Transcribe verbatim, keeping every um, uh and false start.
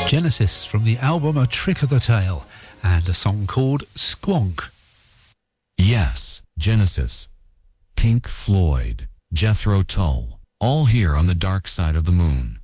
Genesis from the album A Trick of the Tail, and a song called Squonk. Yes, Genesis, Pink Floyd, Jethro Tull, all here on the dark side of the moon.